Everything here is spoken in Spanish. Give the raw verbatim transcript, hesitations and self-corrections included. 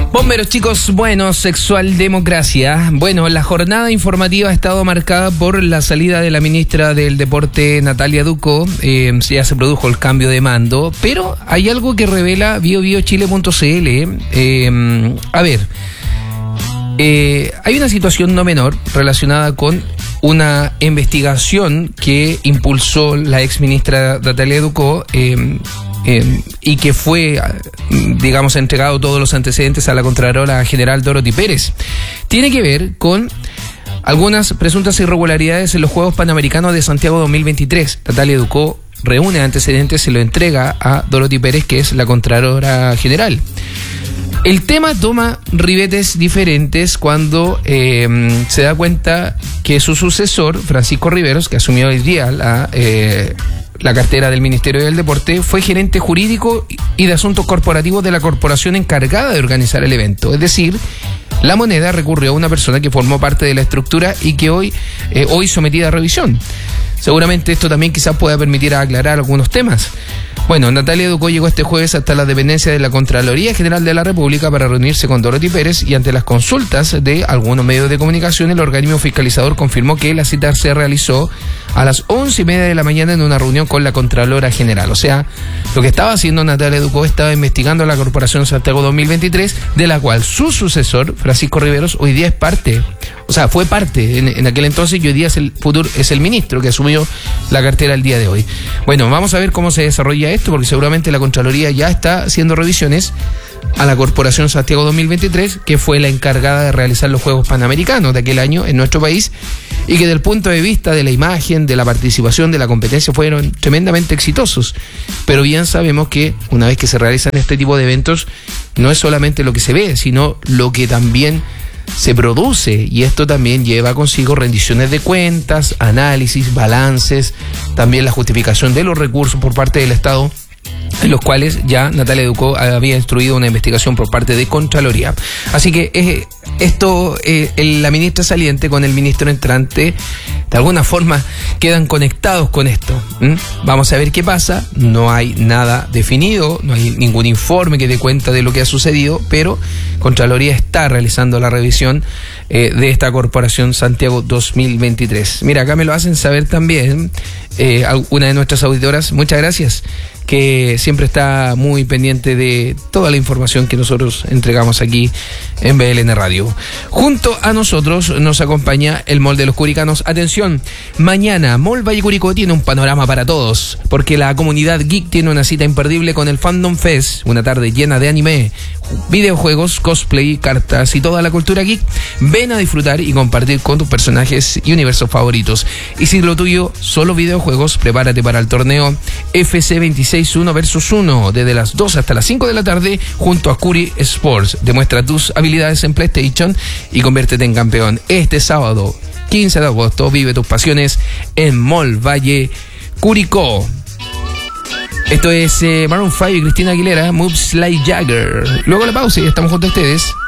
Bomberos, chicos, bueno, sexual democracia. Bueno, la jornada informativa ha estado marcada por la salida de la ministra del Deporte, Natalia Ducó. Eh, ya se produjo el cambio de mando, pero hay algo que revela bio bio chile punto c l. Eh, a ver, eh, hay una situación no menor relacionada con una investigación que impulsó la ex ministra Natalia Ducó. Eh, Eh, y que fue, digamos, entregado todos los antecedentes a la Contralora General Dorothy Pérez. Tiene que ver con algunas presuntas irregularidades en los Juegos Panamericanos de Santiago dos mil veintitrés. Natalia Ducó reúne antecedentes, se lo entrega a Dorothy Pérez, que es la Contralora General. El tema toma ribetes diferentes cuando eh, se da cuenta que su sucesor, Francisco Riveros, que asumió hoy día la... Eh, la cartera del Ministerio del Deporte, fue gerente jurídico y de asuntos corporativos de la corporación encargada de organizar el evento. Es decir, La Moneda recurrió a una persona que formó parte de la estructura y que hoy, eh, hoy sometida a revisión. Seguramente esto también quizás pueda permitir aclarar algunos temas. Bueno, Natalia Ducó llegó este jueves hasta la dependencia de la Contraloría General de la República para reunirse con Dorothy Pérez, y ante las consultas de algunos medios de comunicación, el organismo fiscalizador confirmó que la cita se realizó a las once y media de la mañana en una reunión con la Contralora General. O sea, lo que estaba haciendo Natalia Ducó, estaba investigando a la Corporación Santiago dos mil veintitrés, de la cual su sucesor, Francisco Riveros, hoy día es parte. O sea, fue parte en, en aquel entonces, y hoy día es el futuro, es el ministro que asumió la cartera el día de hoy. Bueno, vamos a ver cómo se desarrolla esto, porque seguramente la Contraloría ya está haciendo revisiones a la Corporación Santiago dos mil veintitrés, que fue la encargada de realizar los Juegos Panamericanos de aquel año en nuestro país, y que desde el punto de vista de la imagen, de la participación, de la competencia, fueron tremendamente exitosos. Pero bien sabemos que una vez que se realizan este tipo de eventos, no es solamente lo que se ve, sino lo que también se produce, y esto también lleva consigo rendiciones de cuentas, análisis, balances, también la justificación de los recursos por parte del Estado, en los cuales ya Natalia Ducó había instruido una investigación por parte de Contraloría. Así que eh, esto, eh, el, la ministra saliente con el ministro entrante, de alguna forma quedan conectados con esto. ¿Mm? Vamos a ver qué pasa. No hay nada definido, no hay ningún informe que dé cuenta de lo que ha sucedido, pero Contraloría está realizando la revisión eh, de esta Corporación Santiago dos mil veintitrés. Mira, acá me lo hacen saber también eh, una de nuestras auditoras. Muchas gracias, que siempre está muy pendiente de toda la información que nosotros entregamos aquí en B L N Radio. Junto a nosotros nos acompaña el Mall de los Curicanos. Atención, mañana Mall Valle Curicó tiene un panorama para todos, porque la comunidad geek tiene una cita imperdible con el Fandom Fest, una tarde llena de anime, videojuegos, cosplay, cartas y toda la cultura geek. Ven a disfrutar y compartir con tus personajes y universos favoritos. Y si lo tuyo solo videojuegos, prepárate para el torneo F C veintiséis uno versus uno desde las dos hasta las cinco de la tarde junto a Curi Sports. Demuestra tus habilidades en PlayStation y conviértete en campeón. Este sábado quince de agosto vive tus pasiones en Mall Valle Curicó. Esto es eh, Maroon cinco y Cristina Aguilera, Moves Like Jagger. Luego la pausa y estamos junto a ustedes.